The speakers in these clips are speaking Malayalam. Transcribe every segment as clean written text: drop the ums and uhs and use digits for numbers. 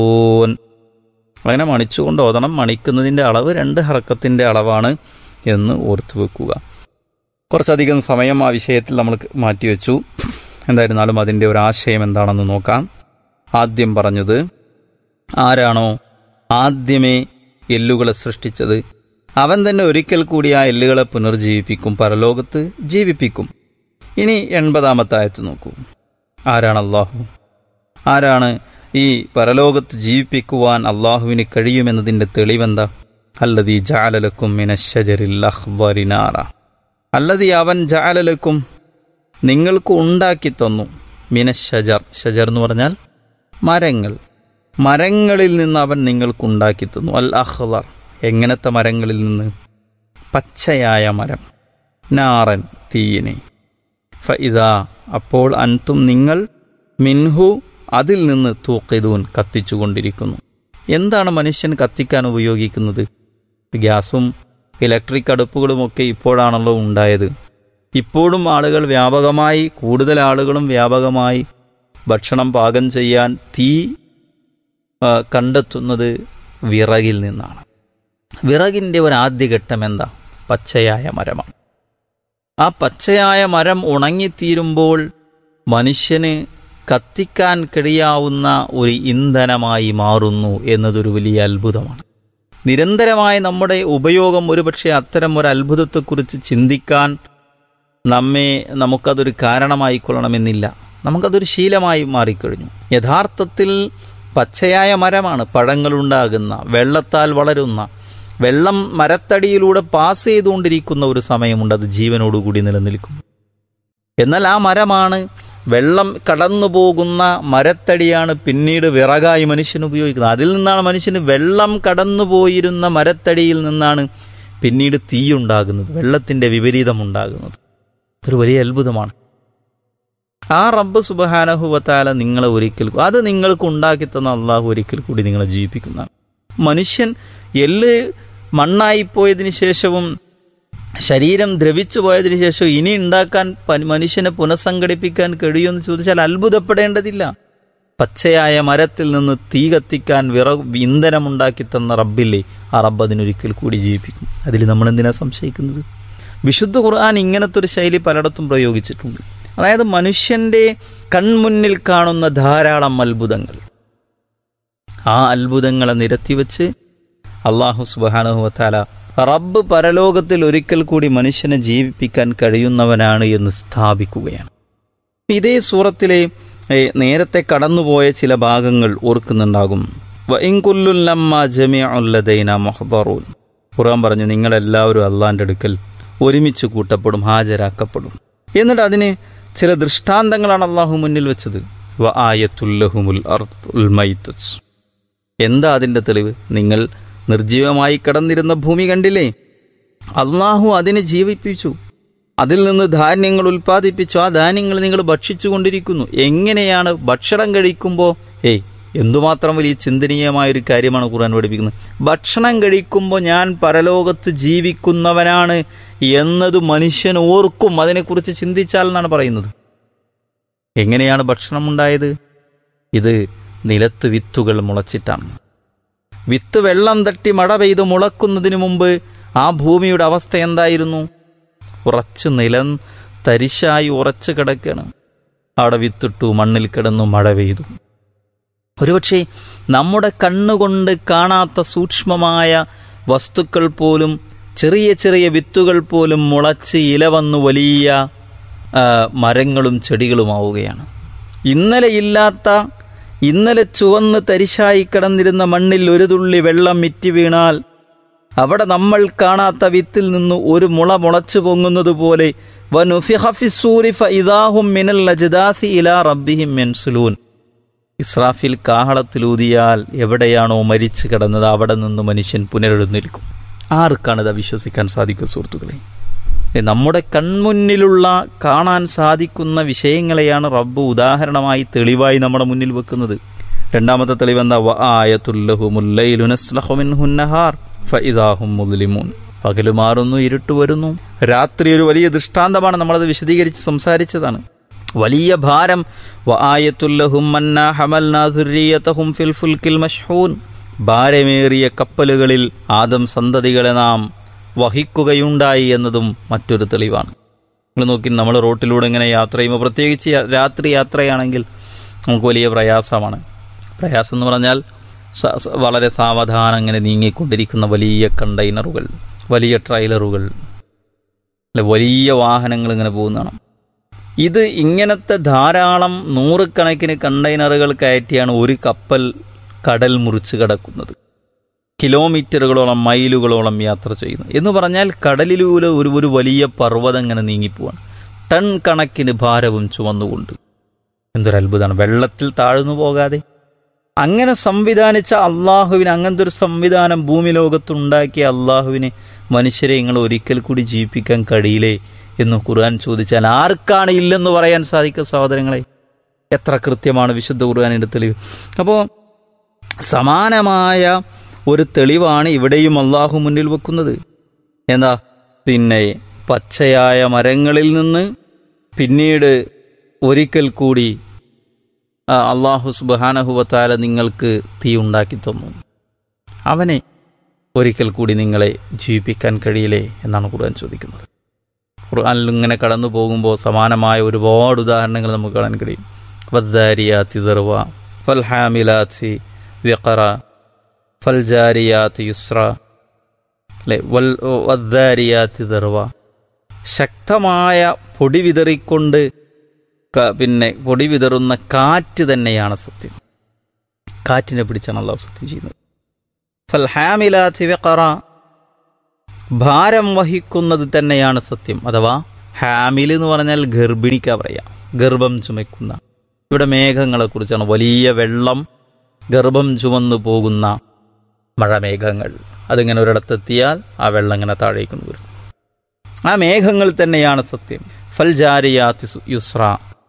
അങ്ങനെ മണിച്ചുകൊണ്ട് ഓതണം. മണിക്കുന്നതിൻ്റെ അളവ് 2 ഹറക്കത്തിൻ്റെ അളവാണ് എന്ന് ഓർത്തു വെക്കുക. കുറച്ചധികം സമയം ആ വിഷയത്തിൽ നമ്മൾ മാറ്റിവെച്ചു. എന്തായിരുന്നാലും അതിൻ്റെ ഒരു ആശയം എന്താണെന്ന് നോക്കാം. ആദ്യം പറഞ്ഞത്, ആരാണോ ആദ്യമേ എല്ലുകളെ സൃഷ്ടിച്ചത് അവൻ തന്നെ ഒരിക്കൽ കൂടി ആ എല്ലുകളെ പുനർജീവിപ്പിക്കും, പരലോകത്ത് ജീവിപ്പിക്കും. ഇനി 80-ാമത്തെ ആയത്ത് നോക്കൂ. ആരാണ് അള്ളാഹു? ആരാണ് ഈ പരലോകത്ത് ജീവിപ്പിക്കുവാൻ അള്ളാഹുവിന് കഴിയുമെന്നതിൻ്റെ തെളിവെന്താ? അല്ലദീ ജഅല ലക്കും മിനശ്ശജരിൽ അഖ്ദരി നാറ. അല്ലദീ അവൻ ജഅല ലക്കും നിങ്ങൾക്ക് ഉണ്ടാക്കി തന്നു, മിനശ്ശജർ, ഷജർ എന്ന് പറഞ്ഞാൽ മരങ്ങൾ, മരങ്ങളിൽ നിന്ന് അവൻ നിങ്ങൾക്ക് ഉണ്ടാക്കി തന്നു. അൽ അഖ്ദർ, എങ്ങനത്തെ മരങ്ങളിൽ നിന്ന്? പച്ചയായ മരം. നാറൻ, തീയിനെ. ഫഇദാ, അപ്പോൾ അൻതും നിങ്ങൾ, മിൻഹു, അതിൽ നിന്ന് തൂഖിദൂൻ, കത്തിച്ചുകൊണ്ടിരിക്കുന്നു. എന്താണ് മനുഷ്യൻ കത്തിക്കാൻ ഉപയോഗിക്കുന്നത്? ഗ്യാസും ഇലക്ട്രിക് അടുപ്പുകളുമൊക്കെ ഇപ്പോഴാണല്ലോ ഉണ്ടായത്. ഇപ്പോഴും ആളുകൾ വ്യാപകമായി, കൂടുതൽ ആളുകളും വ്യാപകമായി ഭക്ഷണം പാകം ചെയ്യാൻ തീ കണ്ടെത്തുന്നത് വിറകിൽ നിന്നാണ്. വിറകിൻ്റെ ഒരു ആദ്യഘട്ടം എന്താ? പച്ചയായ മരമാണ്. ആ പച്ചയായ മരം ഉണങ്ങിത്തീരുമ്പോൾ മനുഷ്യന് കത്തിക്കാൻ കഴിയാവുന്ന ഒരു ഇന്ധനമായി മാറുന്നു എന്നതൊരു വലിയ അത്ഭുതമാണ്. നിരന്തരമായ നമ്മുടെ ഉപയോഗം ഒരുപക്ഷെ അത്തരം ഒരു അത്ഭുതത്തെക്കുറിച്ച് ചിന്തിക്കാൻ നമുക്കതൊരു കാരണമായിക്കൊള്ളണമെന്നില്ല. നമുക്കതൊരു ശീലമായി മാറിക്കഴിഞ്ഞു. യഥാർത്ഥത്തിൽ പച്ചയായ മരമാണ്, പഴങ്ങളുണ്ടാകുന്ന, വെള്ളത്താൽ വളരുന്ന, വെള്ളം മരത്തടിയിലൂടെ പാസ് ചെയ്തുകൊണ്ടിരിക്കുന്ന ഒരു സമയമുണ്ട്, അത് ജീവനോടുകൂടി നിലനിൽക്കും. എന്നാൽ ആ മരമാണ്, വെള്ളം കടന്നു പോകുന്ന മരത്തടിയാണ് പിന്നീട് വിറകായി മനുഷ്യൻ ഉപയോഗിക്കുന്നത്. അതിൽ നിന്നാണ് മനുഷ്യന് വെള്ളം കടന്നു പോയിരുന്ന മരത്തടിയിൽ നിന്നാണ് പിന്നീട് തീയുണ്ടാകുന്നത്, വെള്ളത്തിൻ്റെ വിപരീതമുണ്ടാകുന്നത്. അതൊരു വലിയ അത്ഭുതമാണ്. ആ റബ്ബ് സുബ്ഹാനഹു വ തആല നിങ്ങളെ അത് നിങ്ങൾക്ക് ഉണ്ടാക്കി തന്ന അള്ളാഹു ഒരിക്കൽ കൂടി നിങ്ങളെ ജീവിപ്പിക്കുന്നതാണ്. മനുഷ്യൻ എല്ല് മണ്ണായിപ്പോയതിനു ശേഷവും ശരീരം ദ്രവിച്ചു പോയതിനു ശേഷം ഇനി ഉണ്ടാക്കാൻ മനുഷ്യനെ പുനഃസംഘടിപ്പിക്കാൻ കഴിയുമെന്ന് ചോദിച്ചാൽ അത്ഭുതപ്പെടേണ്ടതില്ല. പച്ചയായ മരത്തിൽ നിന്ന് തീ കത്തിക്കാൻ ഇന്ധനമുണ്ടാക്കി തന്ന റബ്ബില്ലേ, ആ റബ്ബ് അതിനൊരിക്കൽ കൂടി ജീവിപ്പിക്കും. അതിൽ നമ്മൾ എന്തിനാ സംശയിക്കുന്നത്? വിശുദ്ധ ഖുർആൻ ഇങ്ങനത്തെ ഒരു ശൈലി പലയിടത്തും പ്രയോഗിച്ചിട്ടുണ്ട്. അതായത് മനുഷ്യന്റെ കൺമുന്നിൽ കാണുന്ന ധാരാളം അത്ഭുതങ്ങൾ, ആ അത്ഭുതങ്ങളെ നിരത്തിവെച്ച് അല്ലാഹു സുബ്ഹാനഹു വ തആല റബ്ബ് പരലോകത്തിൽ ഒരിക്കൽ കൂടി മനുഷ്യനെ ജീവിപ്പിക്കാൻ കഴിയുന്നവനാണ് എന്ന് സ്ഥാപിക്കുകയാണ്. ഇതേ സൂറത്തിലെ നേരത്തെ കടന്നുപോയ ചില ഭാഗങ്ങൾ ഓർക്കുന്നുണ്ടാകും. വഇൻ കുല്ലുൻ ലമ്മാ ജമീഉൻ ലദൈനാ മുഹ്ദറൂൻ. ഖുർആൻ പറഞ്ഞു, നിങ്ങളെല്ലാവരും അള്ളാന്റെ അടുക്കൽ ഒരുമിച്ച് കൂട്ടപ്പെടും, ഹാജരാക്കപ്പെടും. എന്നിട്ട് അതിന് ചില ദൃഷ്ടാന്തങ്ങളാണ് അള്ളാഹു മുന്നിൽ വെച്ചത്. വആയത്തുൽ ലഹുമുൽ അർദുൽ മൈതത്ത്. എന്താ അതിൻ്റെ തെളിവ്? നിങ്ങൾ നിർജീവമായി കിടന്നിരുന്ന ഭൂമി കണ്ടില്ലേ? അള്ളാഹു അതിനെ ജീവിപ്പിച്ചു, അതിൽ നിന്ന് ധാന്യങ്ങൾ ഉൽപ്പാദിപ്പിച്ചു. ആ ധാന്യങ്ങൾ നിങ്ങൾ ഭക്ഷിച്ചു കൊണ്ടിരിക്കുന്നു. എങ്ങനെയാണ്? ഭക്ഷണം കഴിക്കുമ്പോൾ എന്തുമാത്രം വലിയ ചിന്തനീയമായൊരു കാര്യമാണ് ഖുർആൻ പഠിപ്പിക്കുന്നത്. ഭക്ഷണം കഴിക്കുമ്പോൾ ഞാൻ പരലോകത്ത് ജീവിക്കുന്നവനാണ് എന്നത് മനുഷ്യൻ ഓർക്കും, അതിനെക്കുറിച്ച് ചിന്തിച്ചാൽ എന്നാണ് പറയുന്നത്. എങ്ങനെയാണ് ഭക്ഷണം ഉണ്ടായത്? ഇത് നിലത്ത് വിത്തുകൾ മുളച്ചിട്ടാണ്. വിത്ത് വെള്ളം തട്ടി മഴ പെയ്ത് മുളക്കുന്നതിന് മുമ്പ് ആ ഭൂമിയുടെ അവസ്ഥ എന്തായിരുന്നു? ഉറച്ചു നിലം തരിശായി ഉറച്ചു കിടക്കുകയാണ്. അവിടെ വിത്തിട്ടു, മണ്ണിൽ കിടന്നു, മഴ പെയ്തു. ഒരുപക്ഷെ നമ്മുടെ കണ്ണുകൊണ്ട് കാണാത്ത സൂക്ഷ്മമായ വസ്തുക്കൾ പോലും, ചെറിയ ചെറിയ വിത്തുകൾ പോലും മുളച്ച് ഇല വന്നു വലിയ മരങ്ങളും ചെടികളുമാവുകയാണ്. ഇന്നലെ ചുവന്ന് തരിശായി കിടന്നിരുന്ന മണ്ണിൽ ഒരു തുള്ളി വെള്ളം ഇറ്റി വീണാൽ അവിടെ നമ്മൾ കാണാത്ത വിത്തിൽ നിന്ന് ഒരു മുള മുളച്ചു പൊങ്ങുന്നത് പോലെ വനുഫിഖ ഫിസ്സൂരി ഫഇദാഹും മിനൽ അജ്ദാസി ഇലാ റബ്ബിഹിം യൻസുലൂൻ. ഇസ്രാഫിൽ കാഹളത്തിലൂതിയാൽ എവിടെയാണോ മരിച്ചു കിടന്നത് അവിടെ നിന്ന് മനുഷ്യൻ പുനരെഴുന്നേൽക്കും. ആർക്കാണിത് വിശ്വസിക്കാൻ സാധിക്കുക സുഹൃത്തുക്കളെ? നമ്മുടെ കൺമുന്നിലുള്ള കാണാൻ സാധിക്കുന്ന വിഷയങ്ങളെയാണ് റബ്ബ് ഉദാഹരണമായി, തെളിവായി നമ്മുടെ മുന്നിൽ വെക്കുന്നത്. രണ്ടാമത്തെ തെളിവെന്താ? വആയത്തുൽ ലഹുമുൽ ലൈലു നസ്ലഖു മിൻഹു നഹാർ ഫഇദാഹും മുദ്ലിമൂൻ. പകല് മാറുന്നു, ഇരുട്ട് വരുന്നു. രാത്രി ഒരു വലിയ ദൃഷ്ടാന്തമാണ്, നമ്മളത് വിശദീകരിച്ച് സംസാരിച്ചതാണ്. വലിയ ഭാരം. വആയത്തുൽ ലഹും അന്നാ ഹമൽനാ ദുർരിയതഹും ഫിൽ ഫുൽക്കിൽ മശ്ഹൂൻ, ഭാരമേറിയ കപ്പലുകളിൽ ആദം സന്തതികളെ നാം വഹിക്കുകയുണ്ടായി എന്നതും മറ്റൊരു തെളിവാണ്. നിങ്ങൾ നോക്കി, നമ്മൾ റോട്ടിലൂടെ ഇങ്ങനെ യാത്ര ചെയ്യുമ്പോൾ, പ്രത്യേകിച്ച് രാത്രി യാത്രയാണെങ്കിൽ നമുക്ക് വലിയ പ്രയാസമാണ്. പ്രയാസം എന്ന് പറഞ്ഞാൽ വളരെ സാവധാനം ഇങ്ങനെ നീങ്ങിക്കൊണ്ടിരിക്കുന്ന വലിയ കണ്ടെയ്നറുകൾ, വലിയ ട്രെയിലറുകൾ, അല്ലെ, വലിയ വാഹനങ്ങൾ ഇങ്ങനെ പോകുന്നതാണ്. ഇത് ഇങ്ങനത്തെ ധാരാളം നൂറുകണക്കിന് കണ്ടെയ്നറുകൾ കയറ്റിയാണ് ഒരു കപ്പൽ കടൽ മുറിച്ച് കടക്കുന്നത്. കിലോമീറ്ററുകളോളം മൈലുകളോളം യാത്ര ചെയ്യുന്നു എന്ന് പറഞ്ഞാൽ കടലിലൂടെ ഒരു വലിയ പർവ്വതം ഇങ്ങനെ നീങ്ങിപ്പോവാണ്, ടൺ കണക്കിന് ഭാരവും ചുമന്നുകൊണ്ട്. എന്തൊരത്ഭുതമാണ്! വെള്ളത്തിൽ താഴ്ന്നു പോകാതെ അങ്ങനെ സംവിധാനിച്ച അള്ളാഹുവിന്, അങ്ങനത്തെ ഒരു സംവിധാനം ഭൂമി ലോകത്തുണ്ടാക്കിയ അള്ളാഹുവിന് മനുഷ്യരെ നിങ്ങൾ ഒരിക്കൽ കൂടി ജീവിപ്പിക്കാൻ കഴിയില്ലേ എന്ന് ഖുർആൻ ചോദിച്ചാൽ ആർക്കാണ് ഇല്ലെന്ന് പറയാൻ സാധിക്കുക? സഹോദരങ്ങളെ, എത്ര കൃത്യമാണ് വിശുദ്ധ ഖുർആനിന്റെ തെളിവ്. അപ്പോൾ സമാനമായ ഒരു തെളിവാണ് ഇവിടെയും അള്ളാഹു മുന്നിൽ വെക്കുന്നത്. എന്താ? പിന്നെ പച്ചയായ മരങ്ങളിൽ നിന്ന് പിന്നീട് ഒരിക്കൽ കൂടി അള്ളാഹു സുബ്ഹാനഹു വ തആല നിങ്ങൾക്ക് തീ ഉണ്ടാക്കി തന്നു, അവനെ ഒരിക്കൽ കൂടി നിങ്ങളെ ജീവിപ്പിക്കാൻ കഴിയില്ലേ എന്നാണ് ഖുർആൻ ചോദിക്കുന്നത്. ഖുർആനിൽ ഇങ്ങനെ കടന്നു പോകുമ്പോൾ സമാനമായ ഒരുപാട് ഉദാഹരണങ്ങൾ നമുക്ക് കാണാൻ കഴിയും. വദ്ദാരിയാത്തി ദർവ ഫൽഹാമിലാത്തി വിഖറ ഫൽജാരിയാത്തി യുസ്ര, അല്ലെ, വദ്ദാരിയാത്തി ദർവ. ശക്തമായ പൊടി വിതറിക്കൊണ്ട് പിന്നെ പൊടി വിതറുന്ന കാറ്റ് തന്നെയാണ് സത്യം. കാറ്റിനെ പിടിച്ചാണ് അള്ളാഹു സത്യം ചെയ്യുന്നത്. ഫൽഹാമിലാത്തി വിഖറ, ഭാരം വഹിക്കുന്നത് തന്നെയാണ് സത്യം. അഥവാ ഹാമിൽ എന്ന് പറഞ്ഞാൽ ഗർഭിണിക്കാ പറയാം, ഗർഭം ചുമക്കുന്ന. ഇവിടെ മേഘങ്ങളെ കുറിച്ചാണ്. വലിയ വെള്ളം, ഗർഭം ചുമന്നു പോകുന്ന മഴമേഘങ്ങൾ. അതിങ്ങനെ ഒരിടത്തെത്തിയാൽ ആ വെള്ളം ഇങ്ങനെ താഴേക്ക് വരും. ആ മേഘങ്ങൾ തന്നെയാണ് സത്യം. ഫൽജാരിയാത്തി യുസ്ര,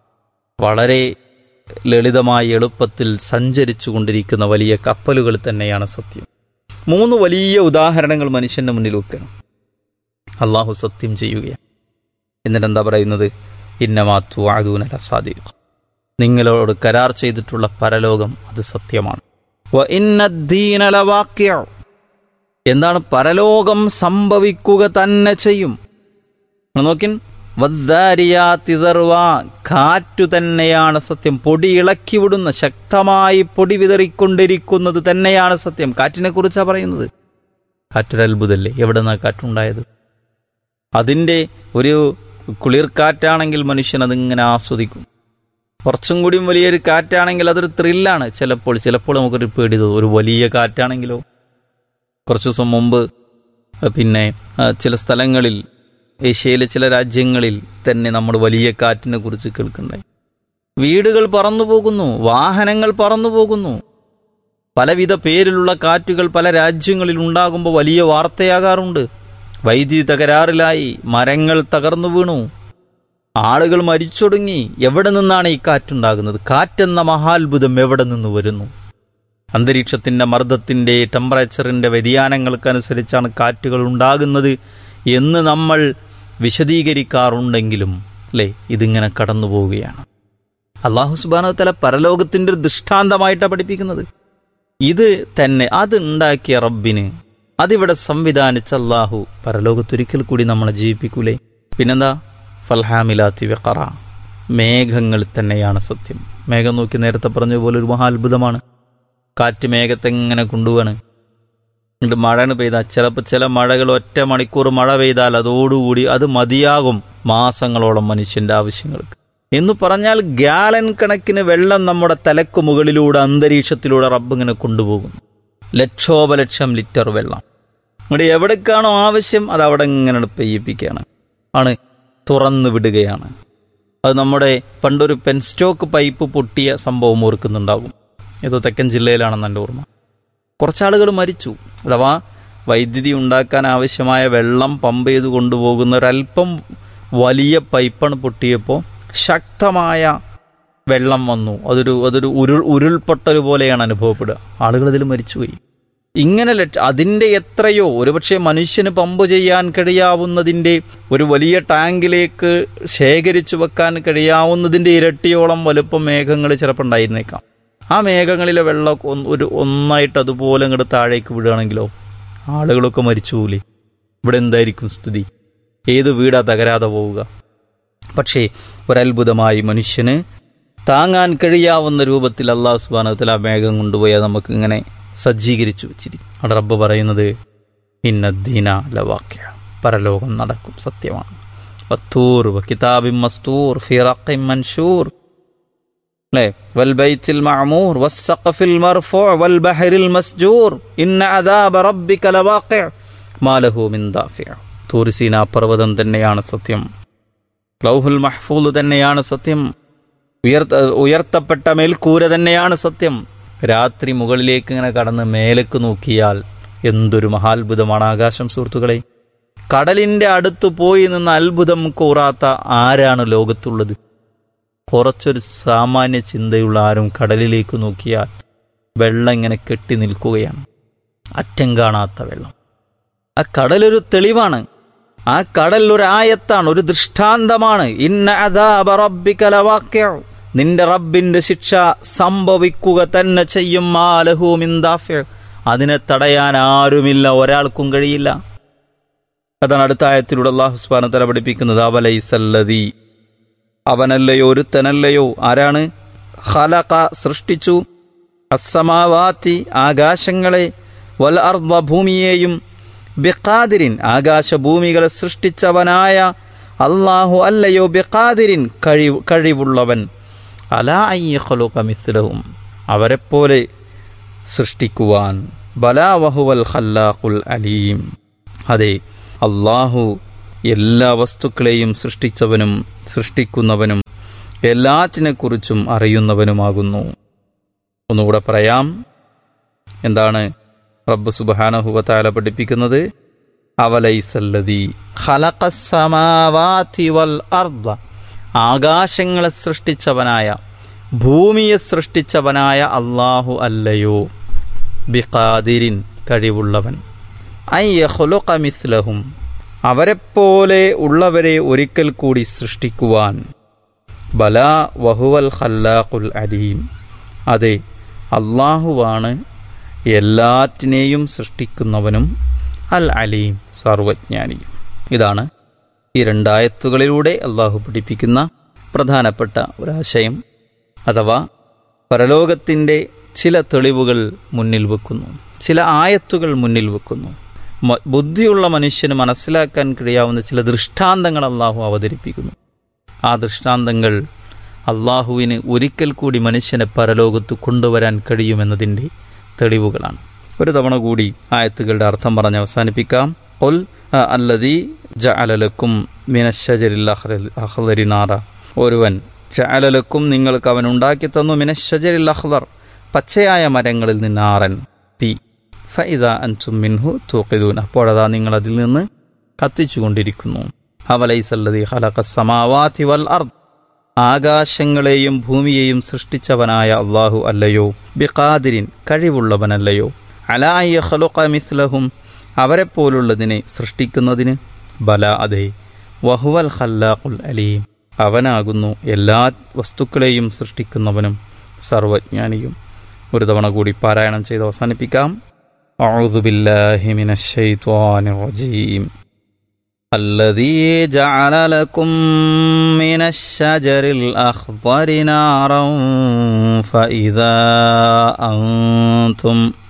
വളരെ ലളിതമായി എളുപ്പത്തിൽ സഞ്ചരിച്ചു കൊണ്ടിരിക്കുന്ന വലിയ കപ്പലുകൾ തന്നെയാണ് സത്യം. 3 വലിയ ഉദാഹരണങ്ങൾ മനുഷ്യന്റെ മുന്നിൽ വെക്കണം. അള്ളാഹു സത്യം ചെയ്യുകയാണ്. എന്നിട്ട് എന്താ പറയുന്നത്? ഇന്നമാ തുഅദൂന ലസാദിഖ്, നിങ്ങളോട് കരാർ ചെയ്തിട്ടുള്ള പരലോകം അത് സത്യമാണ്. വ ഇന്നദ്ദീന ലവാഖിഉ, എന്താണ്? പരലോകം സംഭവിക്കുക തന്നെ ചെയ്യും. നോക്കിൻ, വദ്ദാരിയാത്തി ദർവ, കാറ്റു തന്നെയാണ് സത്യം. പൊടി ഇളക്കി വിടുന്ന, ശക്തമായി പൊടി വിതറിക്കൊണ്ടിരിക്കുന്നത് തന്നെയാണ് സത്യം. കാറ്റിനെ കുറിച്ചാണ് പറയുന്നത്. കാറ്റൊരു അത്ഭുതമല്ലേ? എവിടെ നിന്നാണ് കാറ്റുണ്ടായത്? അതിൻ്റെ ഒരു കുളിർക്കാറ്റാണെങ്കിൽ മനുഷ്യൻ അതിങ്ങനെ ആസ്വദിക്കും. കുറച്ചും കൂടിയും വലിയൊരു കാറ്റാണെങ്കിൽ അതൊരു ത്രില്ലാണ്. ചിലപ്പോൾ നമുക്കൊരു പേടി തോന്നും. ഒരു വലിയ കാറ്റാണെങ്കിലോ, കുറച്ചു ദിവസം മുമ്പ് പിന്നെ ചില സ്ഥലങ്ങളിൽ, ഏഷ്യയിലെ ചില രാജ്യങ്ങളിൽ തന്നെ നമ്മൾ വലിയ കാറ്റിനെ കുറിച്ച് കേൾക്കുന്നുണ്ടായി. വീടുകൾ പറന്നു പോകുന്നു, വാഹനങ്ങൾ പറന്നു പോകുന്നു. പലവിധ പേരിലുള്ള കാറ്റുകൾ പല രാജ്യങ്ങളിൽ ഉണ്ടാകുമ്പോൾ വലിയ വാർത്തയാകാറുണ്ട്. വൈദ്യുതി തകരാറിലായി, മരങ്ങൾ തകർന്നു വീണു, ആളുകൾ മരിച്ചൊടുങ്ങി. എവിടെ നിന്നാണ് ഈ കാറ്റുണ്ടാകുന്നത്? കാറ്റെന്ന മഹാത്ഭുതം എവിടെ നിന്ന് വരുന്നു? അന്തരീക്ഷത്തിൻ്റെ മർദ്ദത്തിൻ്റെ, ടെമ്പറേച്ചറിൻ്റെ വ്യതിയാനങ്ങൾക്കനുസരിച്ചാണ് കാറ്റുകൾ ഉണ്ടാകുന്നത് എന്ന് നമ്മൾ വിശദീകരിക്കാറുണ്ടെങ്കിലും അല്ലേ, ഇതിങ്ങനെ കടന്നു പോവുകയാണ്. അല്ലാഹു സുബ്ഹാനഹു വ തആല പരലോകത്തിൻ്റെ ഒരു ദൃഷ്ടാന്തമായിട്ടാണ് പഠിപ്പിക്കുന്നത്. ഇത് തന്നെ അത് ഉണ്ടാക്കിയ റബ്ബിന്, അതിവിടെ സംവിധാനിച്ച അല്ലാഹു പരലോകത്തൊരിക്കൽ കൂടി നമ്മളെ ജീവിപ്പിക്കൂലേ? പിന്നെന്താ? ഫൽഹാമിലാത്തി വിഖറ, മേഘങ്ങൾ തന്നെയാണ് സത്യം. മേഘം നോക്കി നേരത്തെ പറഞ്ഞ പോലെ ഒരു മഹാത്ഭുതമാണ്. കാറ്റ് മേഘത്തെ എങ്ങനെ കൊണ്ടുപോവാണ്. എന്നിട്ട് മഴയാണ് പെയ്താൽ, ചിലപ്പോൾ ചില മഴകൾ ഒറ്റ മണിക്കൂർ മഴ പെയ്താൽ അതോടുകൂടി അത് മതിയാകും മാസങ്ങളോളം മനുഷ്യന്റെ ആവശ്യങ്ങൾക്ക്. എന്ന് പറഞ്ഞാൽ ഗാലൻ കണക്കിന് വെള്ളം നമ്മുടെ തലക്ക് മുകളിലൂടെ അന്തരീക്ഷത്തിലൂടെ റബ്ബ് ഇങ്ങനെ കൊണ്ടുപോകുന്നു. ലക്ഷോപലക്ഷം ലിറ്റർ വെള്ളം. ഇവിടെ എവിടേക്കാണോ ആവശ്യം അത് അവിടെ ഇങ്ങനെ പെയ്യിപ്പിക്കുകയാണ്, തുറന്നു വിടുകയാണ്. അത് നമ്മുടെ പണ്ടൊരു പെൻസ്റ്റോക്ക് പൈപ്പ് പൊട്ടിയ സംഭവം ഓർക്കുന്നുണ്ടാകും. ഏതോ തെക്കൻ ജില്ലയിലാണെന്ന് എൻ്റെ ഓർമ്മ. കുറച്ചാളുകൾ മരിച്ചു. അഥവാ വൈദ്യുതി ഉണ്ടാക്കാൻ ആവശ്യമായ വെള്ളം പമ്പ് ചെയ്ത് കൊണ്ടുപോകുന്ന ഒരല്പം വലിയ പൈപ്പാണ് പൊട്ടിയപ്പോൾ ശക്തമായ വെള്ളം വന്നു. അതൊരു ഉരുൾപൊട്ടൽ പോലെയാണ് അനുഭവപ്പെടുക. ആളുകൾ ഇതിൽ മരിച്ചുപോയി. ഇങ്ങനെ അതിൻ്റെ എത്രയോ, ഒരുപക്ഷെ മനുഷ്യന് പമ്പ് ചെയ്യാൻ കഴിയാവുന്നതിൻ്റെ, ഒരു വലിയ ടാങ്കിലേക്ക് ശേഖരിച്ചു വെക്കാൻ കഴിയാവുന്നതിൻ്റെ ഇരട്ടിയോളം വലുപ്പം മേഘങ്ങൾ ചിലപ്പോൾ ഉണ്ടായിരുന്നേക്കാം. ആ മേഘങ്ങളിലെ വെള്ളം ഒന്നായിട്ട് അതുപോലെ അങ്ങോട്ട് താഴേക്ക് വിടുകയാണെങ്കിലോ ആളുകളൊക്കെ മരിച്ചുപോലെ. ഇവിടെ എന്തായിരിക്കും സ്ഥിതി? ഏത് വീടാ തകരാതെ പോവുക? പക്ഷേ ഒരത്ഭുതമായി മനുഷ്യന് താങ്ങാൻ കഴിയാവുന്ന രൂപത്തിൽ അല്ലാഹു സുബ്ഹാനഹു വ തആല മേഘം കൊണ്ടുപോയി നമുക്ക് ഇങ്ങനെ സജ്ജീകരിച്ചു വെച്ചിരിക്കും. അവിടെ റബ്ബ് പറയുന്നത് ഇന്നദ്ദീന ലവാഖിഅ, പരലോകം നടക്കും, സത്യമാണ്. വത്തൂർ വകിതാബിൻ മസ്തൂർ ഫീ റഖിൻ മൻശൂർ, അല്ലേ? വൽ ബൈത്തിൽ മഅമൂർ വസ്സഖഫിൽ മർഫൂഅ വൽ ബഹരിൽ മസ്ജൂർ ഇന്ന അദാബ റബ്ബിക ലവാഖിഅ മാ ലഹു മിൻ ദാഫിഅ. തൂർ സീനാ പർവ്വതം തന്നെയാണ് സത്യം, ലൗഹുൽ മഹ്ഫൂദ് തന്നെയാണ് സത്യം, ഉയർത്തപ്പെട്ട മേൽക്കൂര തന്നെയാണ് സത്യം. രാത്രി മുകളിലേക്ക് ഇങ്ങനെ കടന്ന് മേലേക്ക് നോക്കിയാൽ എന്തൊരു മഹാത്ഭുതമാണ് ആകാശം സുഹൃത്തുക്കളെ. കടലിൻ്റെ അടുത്ത് പോയി നിന്ന് അത്ഭുതം കൂറാത്ത ആരാണ് ലോകത്തുള്ളത്? കുറച്ചൊരു സാമാന്യ ചിന്തയുള്ള ആരും കടലിലേക്ക് നോക്കിയാൽ വെള്ളം ഇങ്ങനെ കെട്ടി നിൽക്കുകയാണ്, അറ്റം കാണാത്ത വെള്ളം. ആ കടലൊരു തെളിവാണ്, ആ കടൽ ഒരു ആയത്താണ്, ഒരു ദൃഷ്ടാന്തമാണ്. ഇന്ന അദാബ റബ്ബിക ലവാഖിഅ, നിന്റെ റബ്ബിന്റെ ശിക്ഷ സംഭവിക്കുക തന്നെ ചെയ്യും. മാ ലഹു മിൻ ദാഫിഅ, അതിനെ തടയാൻ ആരുമില്ല, ഒരാൾക്കും കഴിയില്ല. അതാണ് അടുത്ത ആയത്തിലൂടെ അല്ലാഹു സുബ്ഹാനഹു വ തആല പഠിപ്പിക്കുന്നത്. അവലൈസല്ലദീ, അവനല്ലയോ, ഒരുത്തനല്ലയോ, ആരാണ്? ഖലഖ, സൃഷ്ടിച്ചു, അസ്സമാവാതി, ആകാശങ്ങളെ, വൽ അർദ, ഭൂമിയെയും, ബിഖാദിരിൻ, ആകാശഭൂമികളെ സൃഷ്ടിച്ചവനായ അല്ലാഹു അല്ലയോ, ബിഖാദിരിൻ, കഴിവുള്ളവൻ, അലാ അൻ യഖ്ലുഖ മിസ്ലഹും, അവരെപ്പോലെ സൃഷ്ടിക്കുവാൻ. ബലാ വഹുവൽ ഖല്ലാഖുൽ അലീം, അതെ, അല്ലാഹു എല്ലാ വസ്തുക്കളെയും സൃഷ്ടിച്ചവനും സൃഷ്ടിക്കുന്നവനും എല്ലാറ്റിനെക്കുറിച്ചും അറിയുന്നവനുമാകുന്നു. ഒന്നുകൂടെ പറയാം, എന്താണ് റബ്ബ് സുബ്ഹാനഹു വ തആല പഠിപ്പിക്കുന്നത്? അവലൈസല്ലദീ ഖലഖസ് സമാവാതി വൽ അർദ, ആകാശങ്ങളെ സൃഷ്ടിച്ചവനായ, ഭൂമിയെ സൃഷ്ടിച്ചവനായ അല്ലാഹു അല്ലയോ, ബിഖാദിരിൻ, കഴിവുള്ളവൻ, അൻ യഖ്ലുഖ മിസ്ലഹും, അവരെപ്പോലെ ഉള്ളവരെ ഒരിക്കൽ കൂടി സൃഷ്ടിക്കുവാൻ. ബലാ വഹുവൽ ഖല്ലാഖുൽ അലീം, അതെ, അല്ലാഹുവാണ് എല്ലാറ്റിനെയും സൃഷ്ടിക്കുന്നവനും അൽ അലീം, സർവജ്ഞാനിയും. ഇതാണ് ഈ രണ്ടായത്തുകളിലൂടെ അല്ലാഹു പഠിപ്പിക്കുന്ന പ്രധാനപ്പെട്ട ഒരാശയം. അഥവാ പരലോകത്തിൻ്റെ ചില തെളിവുകൾ മുന്നിൽ വെക്കുന്നു, ചില ആയത്തുകൾ മുന്നിൽ വെക്കുന്നു. ബുദ്ധിയുള്ള മനുഷ്യന് മനസ്സിലാക്കാൻ കഴിയാവുന്ന ചില ദൃഷ്ടാന്തങ്ങൾ അല്ലാഹു അവതരിപ്പിക്കുന്നു. ആ ദൃഷ്ടാന്തങ്ങൾ അല്ലാഹുവിന് ഒരിക്കൽ കൂടി മനുഷ്യനെ പരലോകത്ത് കൊണ്ടുവരാൻ കഴിയുമെന്നതിൻ്റെ തെളിവുകളാണ്. ഒരു തവണ കൂടി ആയത്തുകളുടെ അർത്ഥം പറഞ്ഞ് അവസാനിപ്പിക്കാം. ഖുൽ അല്ലദീ ജഅല ലക്കും മിനശ്ശജരിൽ അഖ്ളരി നാറ, ഒരുവൻ ജഅല ലക്കും, നിങ്ങൾക്ക് അവൻ ഉണ്ടാക്കി തന്നു, മിനശ്ശജരിൽ അഖ്ളർ, പച്ചയായ മരങ്ങളിൽ നിന്ന് നാറൻ, തീ, ഫഇദാ അൻതും മിൻഹു തൂഖിദൂൻ, അപ്പോഴതാ നിങ്ങൾ അതിൽ നിന്ന് കത്തിച്ചുകൊണ്ടിരിക്കുന്നു. അവലൈസല്ലദീ ഖലഖസ് സമാവാതി വൽ അർദ്, ആകാശങ്ങളെയും ഭൂമിയെയും സൃഷ്ടിച്ചവനായ അല്ലാഹു അല്ലയോ, ബിഖാദിരിൻ, കഴിവുള്ളവനല്ലയോ, അലാ അൻ യഖ്ലുഖ മിസ്ലഹും, അവരെപ്പോലുള്ളതിനെ സൃഷ്ടിക്കുന്നതിന്. ബല, അതെ, വഹുവൽ ഖല്ലാഖുൽ അലീം, അവനാകുന്നു എല്ലാ വസ്തുക്കളെയും സൃഷ്ടിക്കുന്നവനും സർവജ്ഞാനിയും. ഒരു തവണ കൂടി പാരായണം ചെയ്ത് അവസാനിപ്പിക്കാം. അഊദു ബില്ലാഹി മിനശ് ശൈത്വാനിർ റജീം. الذي جعل لكم من الشجر الأخضر نارا فإذا أنتم